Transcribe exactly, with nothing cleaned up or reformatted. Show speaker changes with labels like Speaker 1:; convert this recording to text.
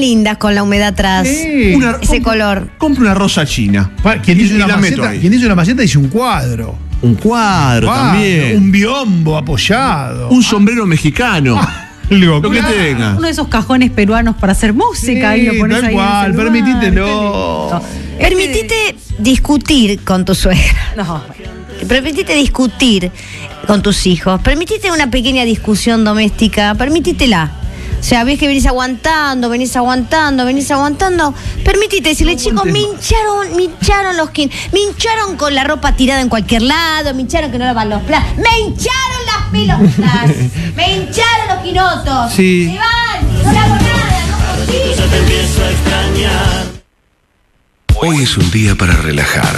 Speaker 1: lindas con la humedad atrás.
Speaker 2: Sí.
Speaker 3: Una,
Speaker 1: Ese
Speaker 3: compra-
Speaker 1: color.
Speaker 3: Compra una rosa china.
Speaker 2: Pa- Quien
Speaker 3: Y-
Speaker 2: hizo,
Speaker 3: y
Speaker 2: una
Speaker 3: la meto
Speaker 2: maceta,
Speaker 3: ahí.
Speaker 2: quien hizo una maceta dice un cuadro.
Speaker 3: Un cuadro
Speaker 2: Cuadro,
Speaker 3: también.
Speaker 2: Un biombo apoyado.
Speaker 3: Un sombrero mexicano.
Speaker 2: Lo
Speaker 3: Lo que tenga.
Speaker 4: Uno de esos cajones peruanos para hacer música
Speaker 2: Sí,
Speaker 4: y lo pones
Speaker 2: tal
Speaker 4: ahí. en el
Speaker 2: cual,
Speaker 4: celular.
Speaker 2: permitítelo.
Speaker 4: Qué lindo.
Speaker 1: Permitite discutir con tu suegra.
Speaker 4: No.
Speaker 1: Permitite discutir con tus hijos. Permitite una pequeña discusión doméstica. Permítitela. O sea, ves que venís aguantando, venís aguantando, venís aguantando. Permitite decirle, chicos, me hincharon, me hincharon los kin, me hincharon con la ropa tirada en cualquier lado, me hincharon que no lavan los platos, me hincharon las pelotas, me hincharon los quinotos.
Speaker 3: Sí.
Speaker 1: Se van, no lavo nada, no cocino.
Speaker 5: Hoy es un día para relajar.